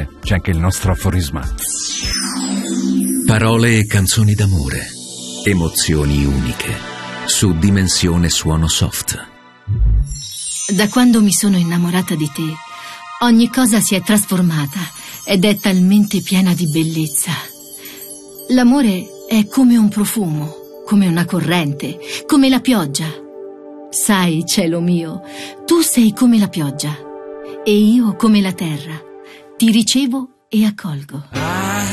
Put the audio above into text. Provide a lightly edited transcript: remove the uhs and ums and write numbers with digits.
c'è anche il nostro aforisma. Parole e canzoni d'amore, emozioni uniche, su Dimensione Suono Soft. Da quando mi sono innamorata di te, ogni cosa si è trasformata ed è talmente piena di bellezza. L'amore è come un profumo, come una corrente, come la pioggia. Sai, cielo mio, tu sei come la pioggia e io come la terra. Ti ricevo e accolgo.